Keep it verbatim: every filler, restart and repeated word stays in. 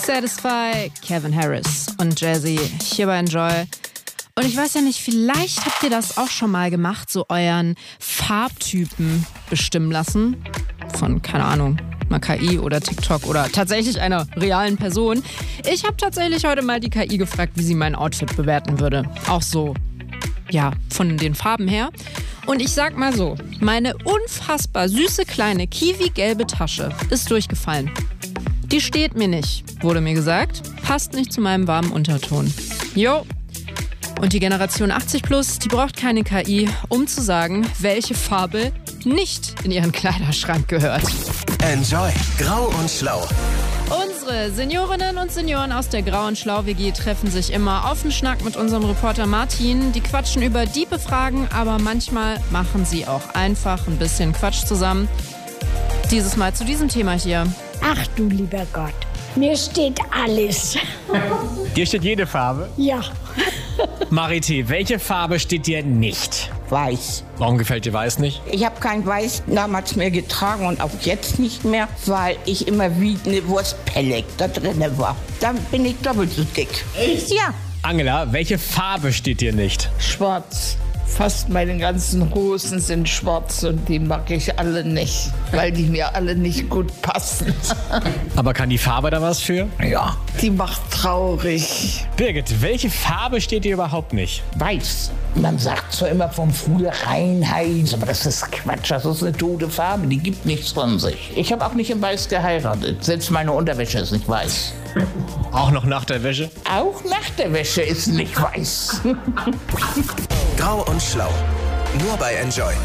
Satisfy, Calvin Harris und Jazzy hier bei Enjoy. Und ich weiß ja nicht, vielleicht habt ihr das auch schon mal gemacht, so euren Farbtypen bestimmen lassen. Von, keine Ahnung, einer K I oder TikTok oder tatsächlich einer realen Person. Ich habe tatsächlich heute mal die K I gefragt, wie sie mein Outfit bewerten würde. Auch so, ja, von den Farben her. Und ich sag mal so, meine unfassbar süße kleine kiwi-gelbe Tasche ist durchgefallen. Die steht mir nicht, wurde mir gesagt. Passt nicht zu meinem warmen Unterton. Jo. Und die Generation achtzig plus, die braucht keine K I, um zu sagen, welche Farbe nicht in ihren Kleiderschrank gehört. Enjoy Grau und Schlau. Unsere Seniorinnen und Senioren aus der Grau und Schlau-W G treffen sich immer auf den Schnack mit unserem Reporter Martin. Die quatschen über diepe Fragen, aber manchmal machen sie auch einfach ein bisschen Quatsch zusammen. Dieses Mal zu diesem Thema hier. Ach du lieber Gott, mir steht alles. Dir steht jede Farbe? Ja. Marité, welche Farbe steht dir nicht? Weiß. Warum gefällt dir Weiß nicht? Ich habe kein Weiß damals mehr getragen und auch jetzt nicht mehr, weil ich immer wie eine Wurstpelle da drin war. Dann bin ich doppelt so dick. Echt? Ja. Angela, welche Farbe steht dir nicht? Schwarz. Fast meine ganzen Hosen sind schwarz und die mag ich alle nicht, weil die mir alle nicht gut passen. Aber kann die Farbe da was für? Ja, die macht traurig. Birgit, welche Farbe steht dir überhaupt nicht? Weiß. Man sagt zwar immer vom früher Reinheit, aber das ist Quatsch, das ist eine tote Farbe, die gibt nichts von sich. Ich habe auch nicht in Weiß geheiratet, selbst meine Unterwäsche ist nicht weiß. Auch noch nach der Wäsche? Auch nach der Wäsche ist nicht weiß. Grau und Schlau. Nur bei Enjoy.